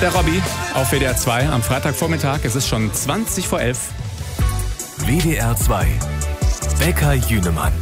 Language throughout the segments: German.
Der Robby auf WDR 2 am Freitagvormittag. Es ist schon 20 vor 11. WDR 2. Bäcker Jünemann.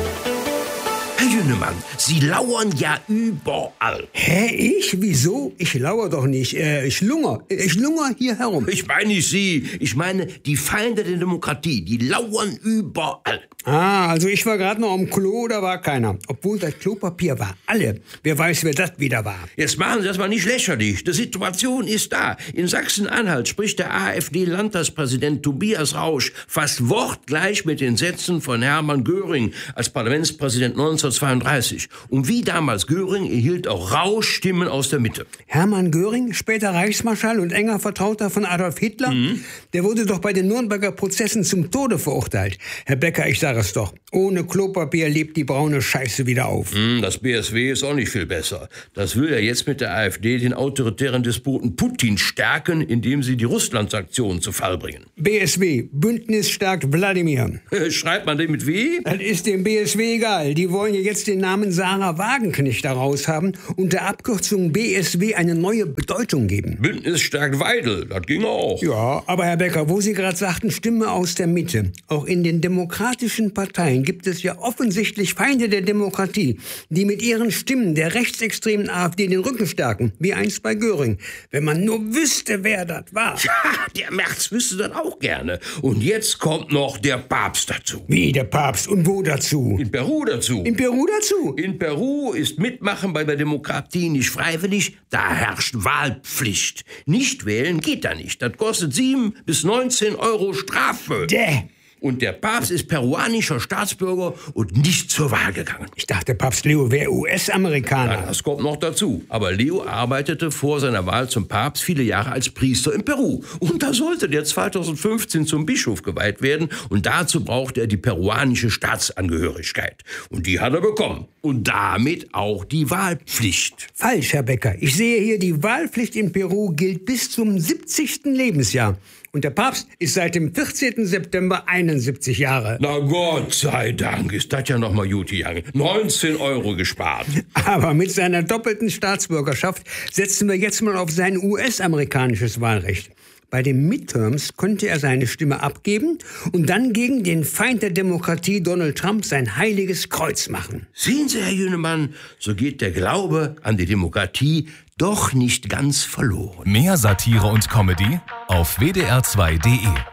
Herr Jünemann, Sie lauern ja überall. Hä, ich? Wieso? Ich lauere doch nicht. Ich lungere hier herum. Ich meine nicht Sie. Ich meine die Feinde der Demokratie. Die lauern überall. Ah, also ich war gerade noch am Klo, da war keiner. Obwohl das Klopapier war alle. Wer weiß, wer das wieder war. Jetzt machen Sie das mal nicht lächerlich. Die Situation ist da. In Sachsen-Anhalt spricht der AfD-Landtagspräsident Tobias Rausch fast wortgleich mit den Sätzen von Hermann Göring als Parlamentspräsident 1932. Und wie damals Göring erhielt auch Rausch Stimmen aus der Mitte. Hermann Göring, später Reichsmarschall und enger Vertrauter von Adolf Hitler, der wurde doch bei den Nürnberger Prozessen zum Tode verurteilt. Herr Becker, ich sage es doch, ohne Klopapier lebt die braune Scheiße wieder auf. Das BSW ist auch nicht viel besser. Das will ja jetzt mit der AfD den autoritären Despoten Putin stärken, indem sie die Russland-Sanktionen zu Fall bringen. BSW, Bündnis stärkt Wladimir. Schreibt man den mit wie? Das ist dem BSW egal. Die wollen ja jetzt den Namen Sarah Wagenknecht daraus haben und der Abkürzung BSW eine neue Bedeutung geben. Bündnis stärkt Weidel, das ging auch. Ja, aber Herr Becker, wo Sie gerade sagten, Stimme aus der Mitte. Auch in den demokratischen Parteien gibt es ja offensichtlich Feinde der Demokratie, die mit ihren Stimmen der rechtsextremen AfD den Rücken stärken, wie einst bei Göring. Wenn man nur wüsste, wer das war. Ja, der Merz wüsste das auch gerne. Und jetzt kommt noch der Papst dazu. Wie der Papst und wo dazu? In Peru dazu. In Peru dazu? In Peru ist Mitmachen bei der Demokratie nicht freiwillig, da herrscht Wahlpflicht. Nicht wählen geht da nicht. Das kostet 7 bis 19 Euro Strafe. Und der Papst ist peruanischer Staatsbürger und nicht zur Wahl gegangen. Ich dachte, Papst Leo wäre US-Amerikaner. Ja, das kommt noch dazu. Aber Leo arbeitete vor seiner Wahl zum Papst viele Jahre als Priester in Peru. Und da sollte der 2015 zum Bischof geweiht werden. Und dazu brauchte er die peruanische Staatsangehörigkeit. Und die hat er bekommen. Und damit auch die Wahlpflicht. Falsch, Herr Becker. Ich sehe hier, die Wahlpflicht in Peru gilt bis zum 70. Lebensjahr. Und der Papst ist seit dem 14. September 71 Jahre. Na Gott sei Dank, ist das ja noch mal gut gegangen. 19 Euro gespart. Aber mit seiner doppelten Staatsbürgerschaft setzen wir jetzt mal auf sein US-amerikanisches Wahlrecht. Bei den Midterms könnte er seine Stimme abgeben und dann gegen den Feind der Demokratie Donald Trump sein heiliges Kreuz machen. Sehen Sie, Herr Jünemann, so geht der Glaube an die Demokratie doch nicht ganz verloren. Mehr Satire und Comedy auf wdr2.de.